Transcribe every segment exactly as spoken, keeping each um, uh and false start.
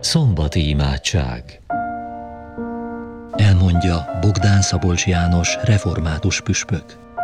Szombati imádság. Elmondja Bogdán Szabolcs János, református püspök.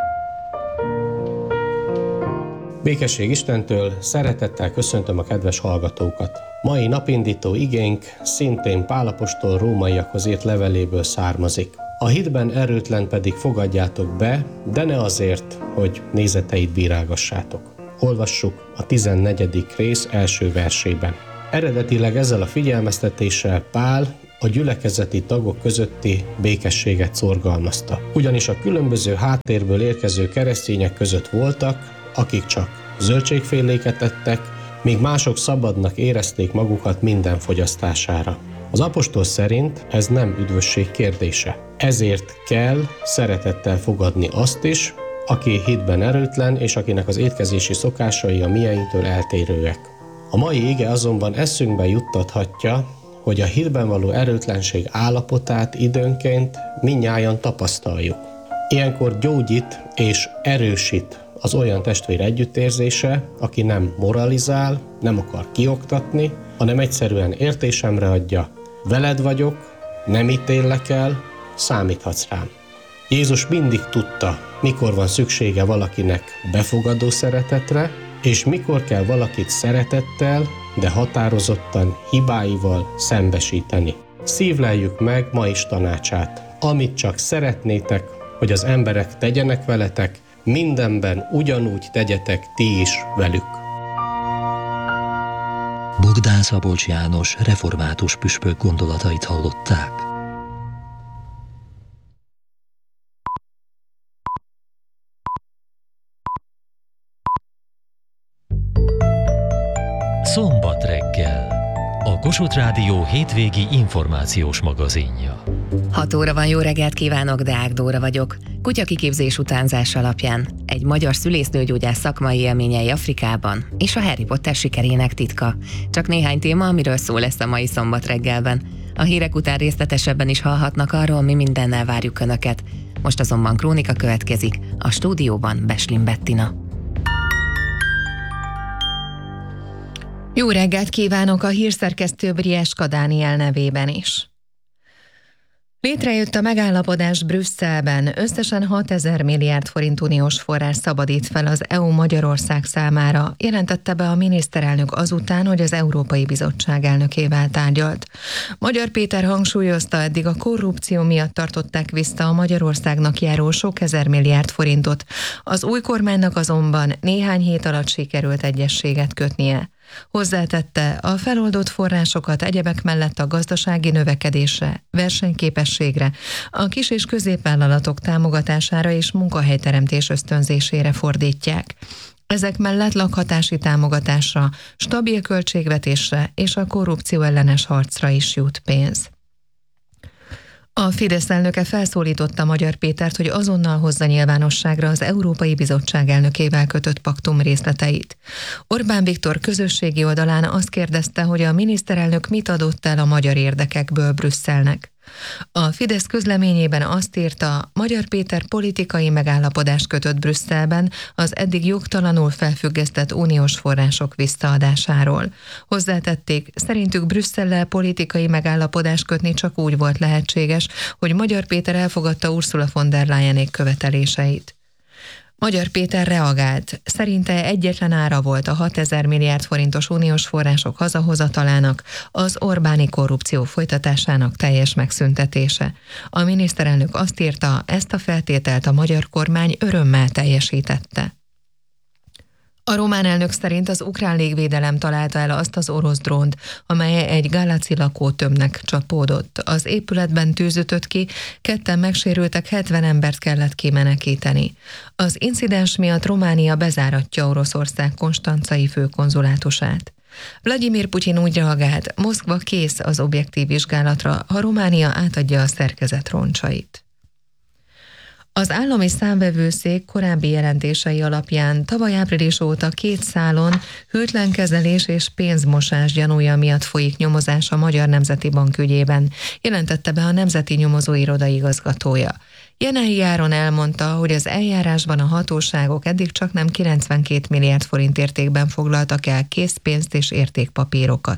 Békesség Istentől, szeretettel köszöntöm a kedves hallgatókat. Mai napindító igénk szintén Pál apostol rómaiakhoz írt leveléből származik. A hitben erőtlen pedig fogadjátok be, de ne azért, hogy nézeteit bírálgassátok. Olvassuk a tizennegyedik rész első versében. Eredetileg ezzel a figyelmeztetéssel Pál a gyülekezeti tagok közötti békességet szorgalmazta. Ugyanis a különböző háttérből érkező keresztények között voltak, akik csak zöldségféléket ettek, míg mások szabadnak érezték magukat minden fogyasztására. Az apostol szerint ez nem üdvösség kérdése. Ezért kell szeretettel fogadni azt is, aki hitben erőtlen, és akinek az étkezési szokásai a mieinktől eltérőek. A mai ige azonban eszünkbe juttathatja, hogy a hitben való erőtlenség állapotát időnként mindnyájan tapasztaljuk. Ilyenkor gyógyít és erősít az olyan testvér együttérzése, aki nem moralizál, nem akar kioktatni, hanem egyszerűen értésemre adja: veled vagyok, nem ítéllek el, számíthatsz rám. Jézus mindig tudta, mikor van szüksége valakinek befogadó szeretetre, és mikor kell valakit szeretettel, de határozottan hibáival szembesíteni. Szívleljük meg ma is tanácsát. Amit csak szeretnétek, hogy az emberek tegyenek veletek, mindenben ugyanúgy tegyetek ti is velük. Bogdán Szabolcs János, református püspök gondolatait hallották. Szombat reggel. A Kossuth Rádió hétvégi információs magazinja. hat óra van, jó reggelt kívánok, Deák Dóra vagyok. Kutyakiképzés utánzás alapján egy magyar szülésznőgyógyász szakmai élményei Afrikában és a Harry Potter sikerének titka. Csak néhány téma, amiről szó lesz a mai szombat reggelben. A hírek után részletesebben is hallhatnak arról, mi mindennel várjuk Önöket. Most azonban krónika következik, a stúdióban Beslin Bettina. Jó reggelt kívánok a hírszerkesztő Brieska Dániel nevében is. Létrejött a megállapodás Brüsszelben, összesen hatezer milliárd forint uniós forrás szabadít fel az é u Magyarország számára, jelentette be a miniszterelnök azután, hogy az Európai Bizottság elnökével tárgyalt. Magyar Péter hangsúlyozta, eddig a korrupció miatt tartották vissza a Magyarországnak járó sok ezer milliárd forintot, az új kormánynak azonban néhány hét alatt sikerült egyezséget kötnie. Hozzátette, a feloldott forrásokat egyebek mellett a gazdasági növekedésre, versenyképességre, a kis- és középvállalatok támogatására és munkahelyteremtés ösztönzésére fordítják. Ezek mellett lakhatási támogatásra, stabil költségvetésre és a korrupció ellenes harcra is jut pénz. A Fidesz elnöke felszólította Magyar Pétert, hogy azonnal hozza nyilvánosságra az Európai Bizottság elnökével kötött paktum részleteit. Orbán Viktor közösségi oldalán azt kérdezte, hogy a miniszterelnök mit adott el a magyar érdekekből Brüsszelnek. A Fidesz közleményében azt írta, Magyar Péter politikai megállapodást kötött Brüsszelben az eddig jogtalanul felfüggesztett uniós források visszaadásáról. Hozzátették, szerintük Brüsszellel politikai megállapodást kötni csak úgy volt lehetséges, hogy Magyar Péter elfogadta Ursula von der Leyenék követeléseit. Magyar Péter reagált, szerinte egyetlen ára volt a hatezer milliárd forintos uniós források hazahozatalának, az Orbáni korrupció folytatásának teljes megszüntetése. A miniszterelnök azt írta, ezt a feltételt a magyar kormány örömmel teljesítette. A román elnök szerint az ukrán légvédelem találta el azt az orosz drónt, amely egy gálaci lakótömbnek csapódott. Az épületben tűz ütött ki, ketten megsérültek, hetven embert kellett kimenekíteni. Az incidens miatt Románia bezáratja Oroszország konstancai főkonzulátusát. Vladimir Putyin úgy reagált, Moszkva kész az objektív vizsgálatra, ha Románia átadja a szerkezet roncsait. Az állami számvevőszék korábbi jelentései alapján tavaly április óta két szálon hűtlenkezelés és pénzmosás gyanúja miatt folyik nyomozás a Magyar Nemzeti Bank ügyében, jelentette be a Nemzeti Nyomozóiroda igazgatója. Jenei Áron elmondta, hogy az eljárásban a hatóságok eddig csaknem kilencvenkét milliárd forint értékben foglaltak el készpénzt és értékpapírokat.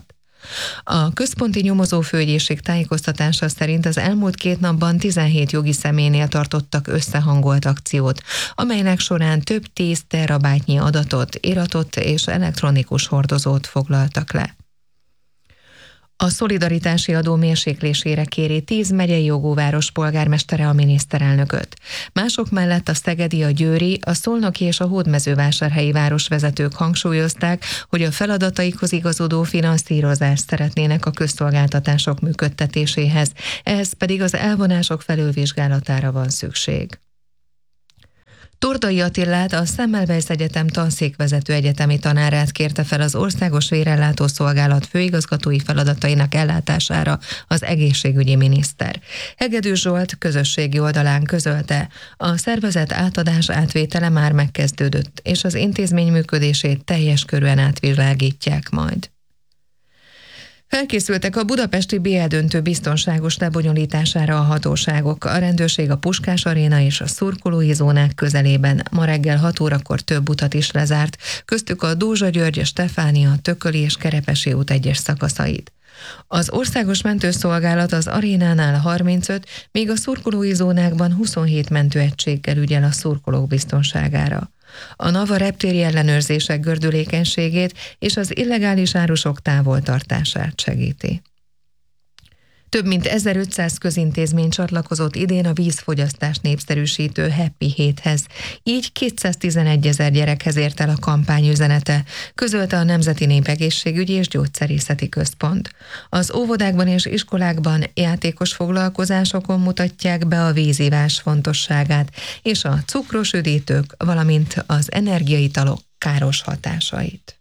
A központi nyomozófőügyészség tájékoztatása szerint az elmúlt két napban tizenhét jogi személynél tartottak összehangolt akciót, amelynek során több tíz terabájtnyi adatot, iratot és elektronikus hordozót foglaltak le. A szolidaritási adó mérséklésére kéri tíz megyei jogóváros polgármestere a miniszterelnököt. Mások mellett a szegedi, a győri, a szolnoki és a hódmezővásárhelyi városvezetők hangsúlyozták, hogy a feladataikhoz igazodó finanszírozást szeretnének a közszolgáltatások működtetéséhez, ehhez pedig az elvonások felülvizsgálatára van szükség. Tordai Attilát, a Semmelweis Egyetem tanszékvezető egyetemi tanárát kérte fel az Országos Vérellátó Szolgálat főigazgatói feladatainak ellátására az egészségügyi miniszter. Hegedűs Zsolt közösségi oldalán közölte, a szervezet átadás átvétele már megkezdődött, és az intézmény működését teljes körűen átvilágítják majd. Felkészültek a budapesti bé el döntő biztonságos lebonyolítására a hatóságok. A rendőrség a Puskás Aréna és a szurkolói zónák közelében ma reggel hat órakor több utat is lezárt, köztük a Dózsa György, a Stefánia, Tököli és Kerepesi út egyes szakaszait. Az Országos Mentőszolgálat az arénánál harmincöt, míg a szurkolói zónákban huszonhét mentőegységgel ügyel a szurkolók biztonságára. A NAVA reptéri ellenőrzések gördülékenységét és az illegális árusok távoltartását segíti. Több mint ezerötszáz közintézmény csatlakozott idén a vízfogyasztást népszerűsítő Happy héthez. Így kétszáztizenegy ezer gyerekhez ért el a kampány üzenete, közölte a Nemzeti Népegészségügyi és Gyógyszerészeti Központ. Az óvodákban és iskolákban játékos foglalkozásokon mutatják be a vízivás fontosságát és a cukros üdítők, valamint az energiaitalok káros hatásait.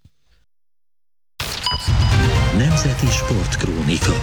Nemzeti Sportkrónika.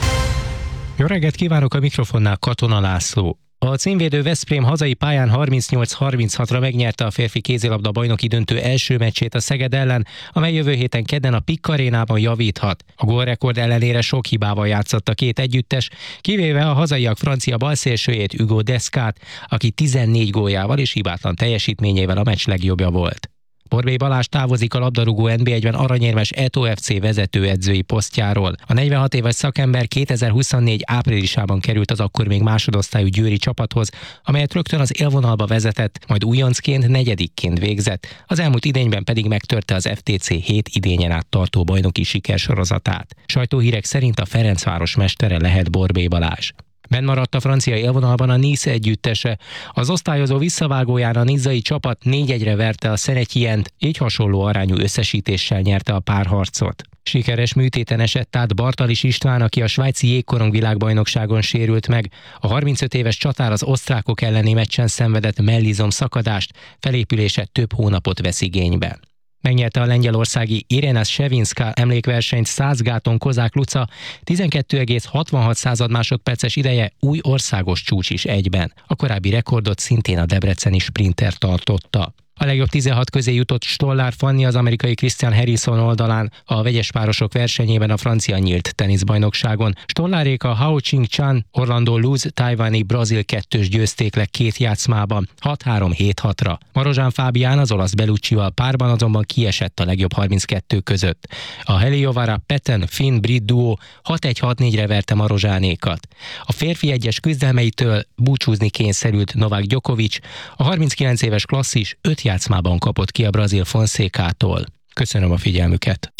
Jó reggelt kívánok, a mikrofonnál Katona László. A címvédő Veszprém hazai pályán harmincnyolc harminchatra megnyerte a férfi kézilabda bajnoki döntő első meccsét a Szeged ellen, amely jövő héten kedden a Pikk Arénában javíthat. A gólrekord ellenére sok hibával játszott a két együttes, kivéve a hazaiak francia balszélsőjét, Hugo Deszkát, aki tizennégy góljával és hibátlan teljesítményével a meccs legjobbja volt. Borbély Balázs távozik a labdarúgó en bé egyben aranyérmes Eto ef cé vezetőedzői posztjáról. A negyvenhat éves szakember kétezer-huszonnégy áprilisában került az akkor még másodosztályú győri csapathoz, amelyet rögtön az élvonalba vezetett, majd újoncként negyedikként végzett, az elmúlt idényben pedig megtörte az ef té cé hét idényen át tartó bajnoki sikersorozatát. Sajtóhírek szerint a Ferencváros mestere lehet Borbély Balázs. Benn maradt a francia élvonalban a Nice együttese. Az osztályozó visszavágóján a nizzai csapat négy egyre verte a Saint-Étienne-t, így hasonló arányú összesítéssel nyerte a párharcot. Sikeres műtéten esett át Bartalis István, aki a svájci jégkorong világbajnokságon sérült meg. A harmincöt éves csatár az osztrákok elleni meccsen szenvedett mellizom szakadást, felépülése több hónapot vesz igénybe. Megnyerte a lengyelországi Irena Shevchenko emlékversenyt száz gáton Kozák Luca, tizenkettő egész hatvanhat másodperces ideje új országos csúcs is egyben. A korábbi rekordot szintén a debreceni sprinter tartotta. A legjobb tizenhat közé jutott Stollár Fanni az amerikai Christian Harrison oldalán a vegyes párosok versenyében a francia nyílt teniszbajnokságon. Stollárék a Hao Ching-chan, Orlando Luz, tajvani brazil kettős győzték le két játszmában, hat három hét hatra. Marozsán Fábián az olasz Belluccival párban azonban kiesett a legjobb harminckettő között. A Heliovara Peten finn brit duó hat egy hat négyre verte Marozsánékat. A férfi egyes küzdelmeitől búcsúzni kényszerült Novák Djokovic, a harminckilenc éves klasszis öt játszmában kapott ki a brazil Fonszékától. Köszönöm a figyelmüket!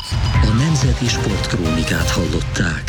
A Nemzeti Sportkrónikát hallották.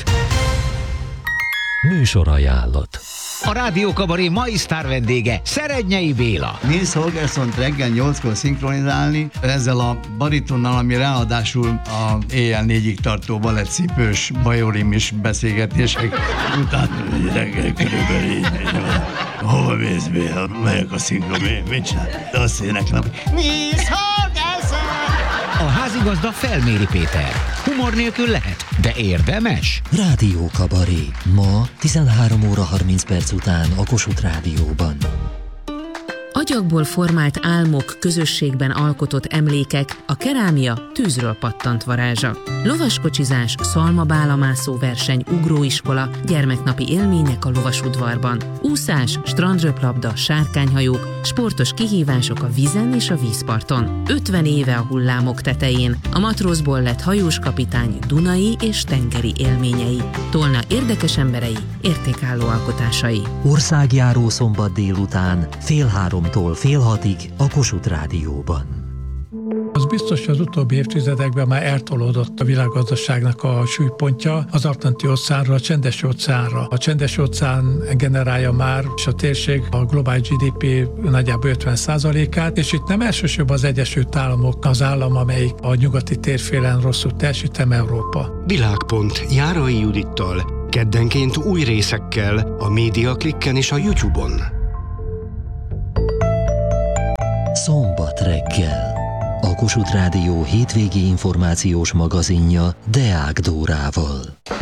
Műsorajánlat. A Rádió Kabaré mai sztár vendége Szerednyei Béla. Nils Holgerssont reggel nyolckor szinkronizálni, ezzel a baritonnal, ami ráadásul a éjjel négyig tartó balettcipős bajorimis beszélgetések után reggel körülbelül így megy. Hova mész, Béla? Melyek a szinkron? Mit csinál? De azt éneklem. Nils Holgersson! A házigazda Felméri Péter. Humor nélkül lehet, de érdemes. Rádió Kabaré. Ma tizenhárom óra harminc perc után a Kossuth Rádióban. Agyagból formált álmok, közösségben alkotott emlékek, a kerámia tűzről pattant varázsa. Lovaskocsizás, szalmabálamászó verseny, ugróiskola, gyermeknapi élmények a lovasudvarban. Úszás, strandröplabda, sárkányhajók, sportos kihívások a vízen és a vízparton. ötven éve a hullámok tetején, a matrózból lett hajós kapitány dunai és tengeri élményei, Tolna érdekes emberei, értékálló alkotásai. Országjáró szombat délután, fél háromtól fél hatig a Kossuth Rádióban. Az biztos, hogy az utóbbi évtizedekben már eltolódott a világgazdaságnak a súlypontja az Atlanti-óceánra, a Csendes-óceánra. A Csendes-óceán generálja már, és a térség a globális gé dé pé nagyjából ötven százalékát, és itt nem elsősorban az Egyesült Államok az állam, amelyik a nyugati térfélen rosszul teljesít, hanem Európa. Világpont Járai Judittal, keddenként új részekkel a Média Klikken és a YouTube-on. Szombat reggel. A Kossuth Rádió hétvégi információs magazinja Deák Dórával.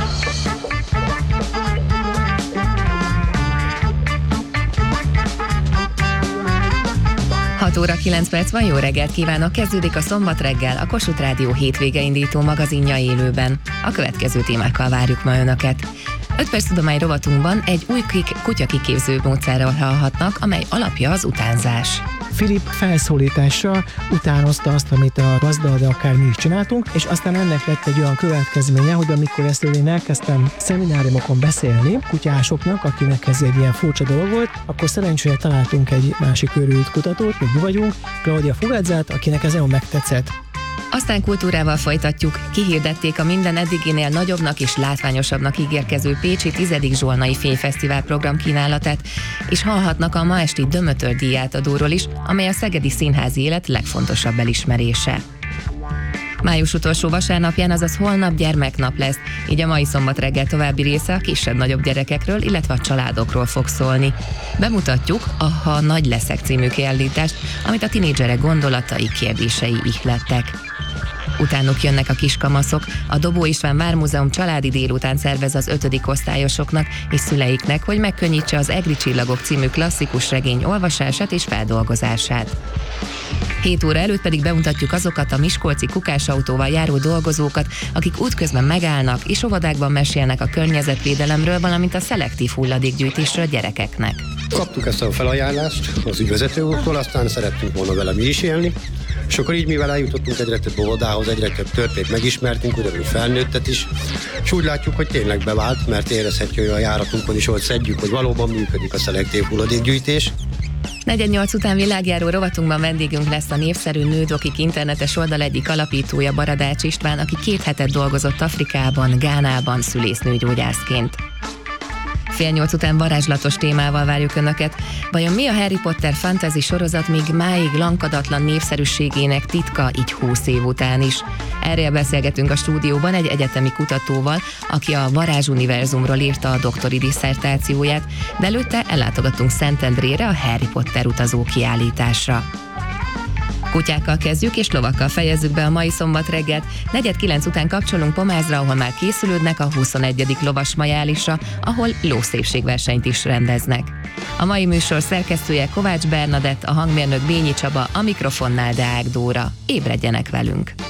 hat óra kilenc perc van, jó reggelt kívánok! Kezdődik a Szombat reggel, a Kossuth Rádió hétvége indító magazinja élőben. A következő témákkal várjuk ma Önöket. öt perc tudomány rovatunkban egy új kutyakiképző módszerrel hallhatnak, amely alapja az utánzás. Filip felszólításra utánozta azt, amit a gazda, de akár mi is csináltunk, és aztán ennek lett egy olyan következménye, hogy amikor ezt én elkezdtem szemináriumokon beszélni kutyásoknak, akinek ez egy ilyen furcsa dolog volt, akkor szerencsére találtunk egy másik őrült kutatót, még mi vagyunk, Claudia Fugazzát, akinek ez nagyon megtetszett. Aztán kultúrával folytatjuk. Kihirdették a minden eddiginél nagyobbnak és látványosabbnak ígérkező pécsi tizedik Zsolnai Fényfesztivál program kínálatát, és hallhatnak a ma esti Dömötör díjátadóról is, amely a szegedi színházi élet legfontosabb elismerése. Május utolsó vasárnapján, azaz holnap gyermeknap lesz, így a mai Szombat reggel további része a kisebb-nagyobb gyerekekről, illetve a családokról fog szólni. Bemutatjuk a Ha nagy leszek című kiállítást, amit a tinédzserek gondolatai, kérdései ihlettek. Utánuk jönnek a kiskamaszok, a Dobó István Vármúzeum családi délután szervez az ötödik osztályosoknak és szüleiknek, hogy megkönnyítse az Egri csillagok című klasszikus regény olvasását és feldolgozását. hét óra előtt pedig bemutatjuk azokat a miskolci kukásautóval járó dolgozókat, akik útközben megállnak és óvodákban mesélnek a környezetvédelemről, valamint a szelektív hulladékgyűjtésről a gyerekeknek. Kaptuk ezt a felajánlást az ügyvezető úrtól, aztán szerettünk volna vele mi is élni, és akkor így, mivel eljutottunk egyre több óvodához, egyre több történet megismertünk, ugyanúgy felnőttet is, és úgy látjuk, hogy tényleg bevált, mert érezhetjük, hogy a járatunkon is, hogy szedjük, hogy valóban működik a szelektív hulladékgyűjtés. negyvennyolc után világjáró rovatunkban vendégünk lesz a népszerű Nődokik internetes oldal egyik alapítója, Baradács István, aki két hetet dolgozott Afrikában, Gánában szülésznőgyógyászként. Fél nyolc után varázslatos témával várjuk Önöket. Vajon mi a Harry Potter fantasy sorozat még máig lankadatlan népszerűségének titka így húsz év után is? Erről beszélgetünk a stúdióban egy egyetemi kutatóval, aki a varázsuniverzumról írta a doktori disszertációját, de előtte ellátogatunk Szentendrére a Harry Potter utazó kiállításra. Kutyákkal kezdjük és lovakkal fejezzük be a mai Szombat reggelt. Negyed kilenc után kapcsolunk Pomázra, ahol már készülődnek a huszonegyedik lovas majálisra, ahol lószépségversenyt is rendeznek. A mai műsor szerkesztője Kovács Bernadett, a hangmérnök Bényi Csaba, a mikrofonnál Deák Dóra. Ébredjenek velünk!